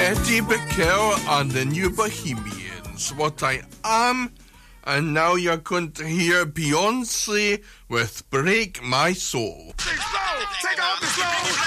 Eddie Bickel and the New Bohemians, What I Am, and now you're going to hear Beyonce with Break My Soul. Take off the slow!